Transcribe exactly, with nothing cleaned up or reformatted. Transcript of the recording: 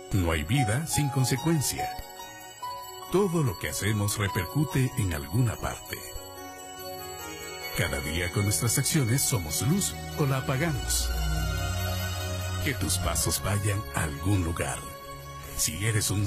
No hay vida sin consecuencia. Todo lo que hacemos repercute en alguna parte. Cada día con nuestras acciones somos luz o la apagamos. Que tus pasos vayan a algún lugar. Si eres un